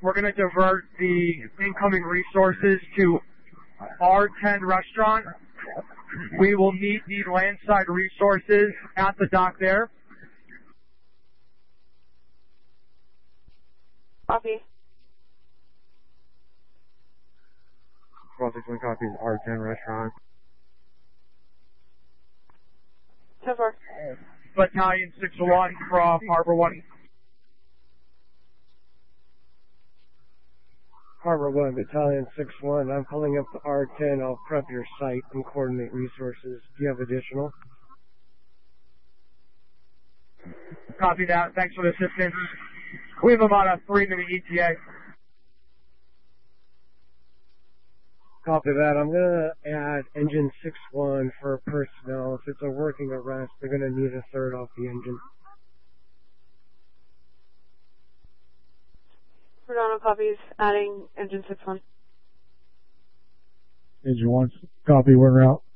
we're going to divert the incoming resources to R10 restaurant. We will need the landside resources at the dock there. Copy. Project 1 copies R10 restaurant. 10-4. Battalion 6-1 from Harbor 1. Harbor 1, Battalion 6-1. I'm pulling up the R10. I'll prep your site and coordinate resources. Do you have additional? Copy that. Thanks for the assistance. We have about a 3-minute ETA. Copy that. I'm going to add engine 6-1 for personnel. If it's a working arrest, they're going to need a third off the engine. Verdano copies, adding engine 6-1. Engine 1, copy, we're out.